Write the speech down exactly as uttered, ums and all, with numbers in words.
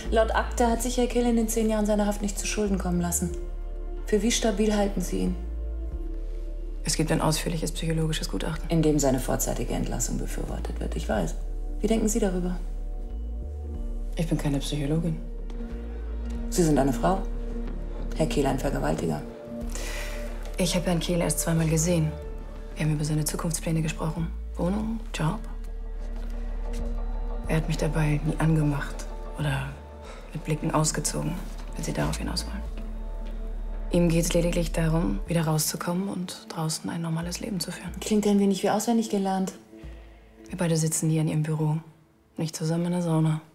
Laut Akte hat sich Herr Kehl in den zehn Jahren seiner Haft nicht zu Schulden kommen lassen. Für wie stabil halten Sie ihn? Es gibt ein ausführliches psychologisches Gutachten. In dem seine vorzeitige Entlassung befürwortet wird. Ich weiß. Wie denken Sie darüber? Ich bin keine Psychologin. Sie sind eine Frau. Herr Kehl ein Vergewaltiger. Ich habe Herrn Kehl erst zweimal gesehen. Wir haben über seine Zukunftspläne gesprochen. Wohnung, Job. Er hat mich dabei nie angemacht oder mit Blicken ausgezogen, wenn Sie darauf hinaus wollen. Ihm geht es lediglich darum, wieder rauszukommen und draußen ein normales Leben zu führen. Klingt ein wenig wie auswendig gelernt. Wir beide sitzen hier in Ihrem Büro, nicht zusammen in der Sauna.